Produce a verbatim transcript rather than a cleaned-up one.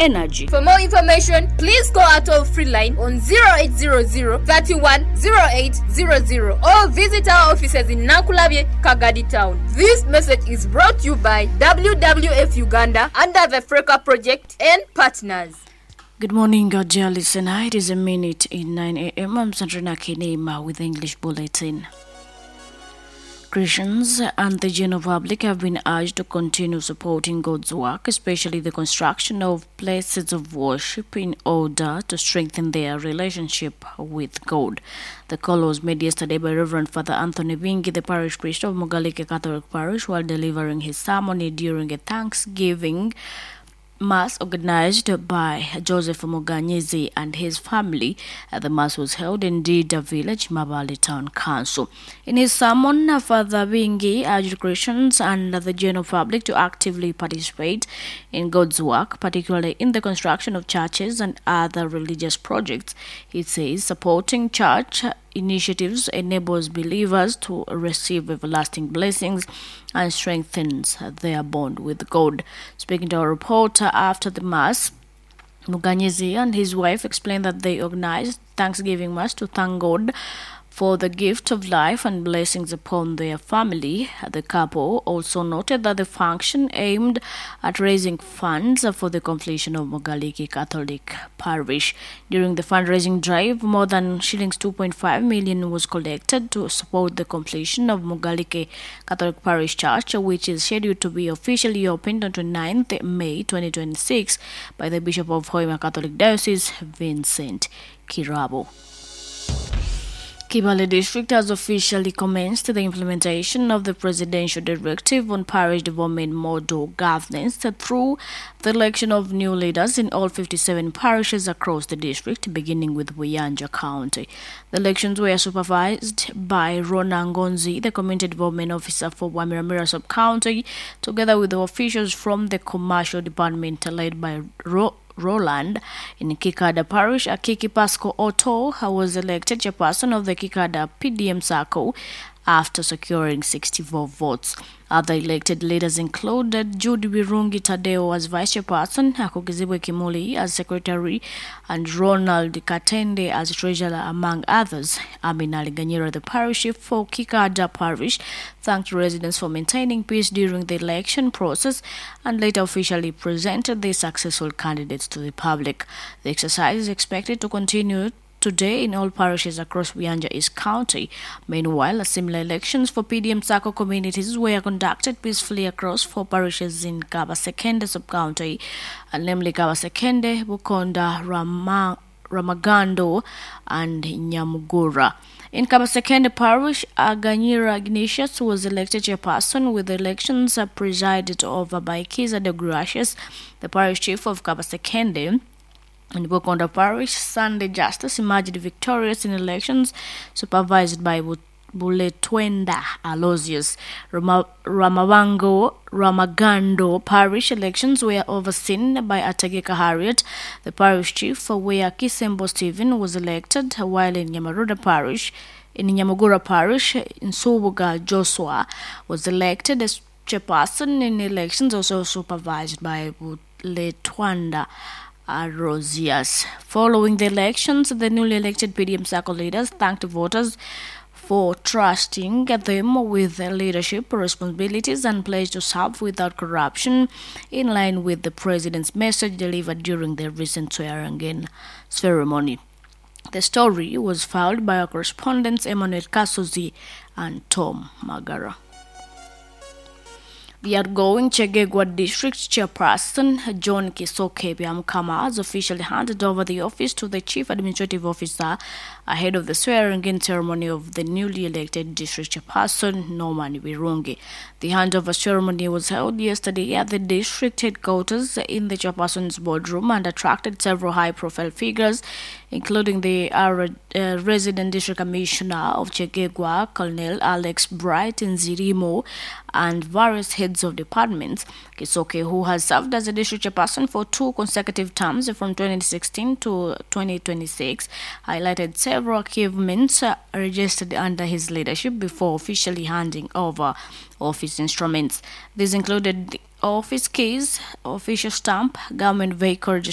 energy. For more information, please call our toll-free line on zero eight zero zero, three one zero eight zero zero or visit our offices in Nakulabye, Kagadi Town. This message is brought to you by W W F Uganda under the FRECA project and partners. Good morning, God dear listener. It is a minute in nine a.m. I'm Sandrina Kinema with the English Bulletin. Christians and the general public have been urged to continue supporting God's work, especially the construction of places of worship, in order to strengthen their relationship with God. The call was made yesterday by Reverend Father Anthony Bingi, the parish priest of Mugalike Catholic Parish, while delivering his sermon during a Thanksgiving Mass organized by Joseph Muganyizi and his family. The Mass was held in Dida Village, Mabali Town Council. In his sermon, Father Bingi urged Christians and the general public to actively participate in God's work, particularly in the construction of churches and other religious projects. He says supporting church initiatives enables believers to receive everlasting blessings and strengthens their bond with God. Speaking to a reporter after the Mass, Muganyizi and his wife explained that they organized Thanksgiving Mass to thank God for the gift of life and blessings upon their family. The couple also noted that the function aimed at raising funds for the completion of Mugalike Catholic Parish. During the fundraising drive, more than shillings two point five million was collected to support the completion of Mugalike Catholic Parish Church, which is scheduled to be officially opened on twenty-ninth of May twenty twenty-six by the Bishop of Hoima Catholic Diocese, Vincent Kirabo. Kibale District has officially commenced the implementation of the Presidential Directive on Parish Development Model Governance through the election of new leaders in all fifty-seven parishes across the district, beginning with Buyanja County. The elections were supervised by Rona Ngonzi, the Community Development Officer for Wamiramira Sub-County, together with the officials from the Commercial Department led by Ro Roland. In Kikada Parish, Akiki Pasco Otto was elected chairperson of the Kikada P D M Circle after securing sixty-four votes. Other elected leaders included Judy Birungi Tadeo as vice chairperson, Hakugizibwe Kimuli as secretary, and Ronald Katende as treasurer, among others. Amina Liganyira, the parish chief for Kikada Parish, thanked residents for maintaining peace during the election process and later officially presented the successful candidates to the public. The exercise is expected to continue today in all parishes across Buyanja East County. Meanwhile, similar elections for P D M Circle communities were conducted peacefully across four parishes in Kabasekende sub-county, namely Kabasekende, Bukonda, Rama, Ramagando, and Nyamugura. In Kabasekende Parish, Aganyira Ignatius was elected chairperson, with the elections presided over by Kiza de Gracias, the parish chief of Kabasekende. In Bukonda Parish, Sunday Justice emerged victorious in elections supervised by Buletwenda Aloysius. Rama, Ramawango, Ramagando Parish elections were overseen by Atageka Harriet, the parish chief, where Kisembo Stephen was elected, while in Nyamaruda Parish, in Nyamugura Parish, Nsubuga Joshua was elected as chairperson in elections also supervised by Buletwanda Aloysius. Following the elections, the newly elected P D M Circle leaders thanked voters for trusting them with leadership responsibilities and pledged to serve without corruption, in line with the president's message delivered during the recent swearing-in ceremony. The story was filed by our correspondents Emmanuel Kasozi and Tom Magara. The outgoing Chegegwa District Chairperson John Kisoke Byamkama has officially handed over the office to the Chief Administrative Officer ahead of the swearing-in ceremony of the newly elected District Chairperson Norman Birungi. The handover ceremony was held yesterday at the district headquarters in the Chairperson's boardroom and attracted several high-profile figures, including the uh, uh, resident District Commissioner of Chegegwa, Colonel Alex Bright Nzirimo, and various heads of departments. Kisoke, who has served as a district chairperson for two consecutive terms from twenty sixteen to twenty twenty-six, highlighted several achievements uh, registered under his leadership before officially handing over office instruments. These included the office keys, official stamp, government vehicle